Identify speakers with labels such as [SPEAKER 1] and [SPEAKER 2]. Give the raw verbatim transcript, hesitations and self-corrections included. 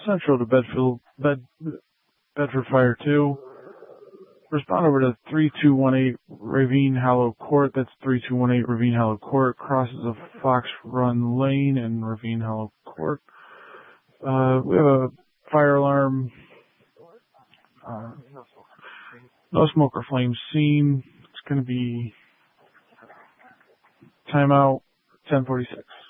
[SPEAKER 1] Central to Bedfield, Bed, Bedford Fire two. Respond over to three two one eight Ravine Hollow Court. That's three two one eight Ravine Hollow Court. Crosses of Fox Run Lane and Ravine Hollow Court. Uh, we have a fire alarm. Uh, no smoke or flame seen. It's going to be timeout ten forty-six.